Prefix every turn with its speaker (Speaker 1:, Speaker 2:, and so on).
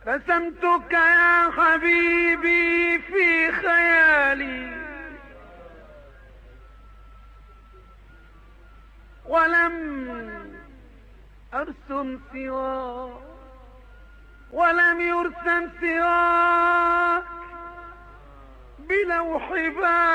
Speaker 1: رسمتك يا حبيبي في خيالي ولم أرسم سواك ولم يرسم سواك بلوح بال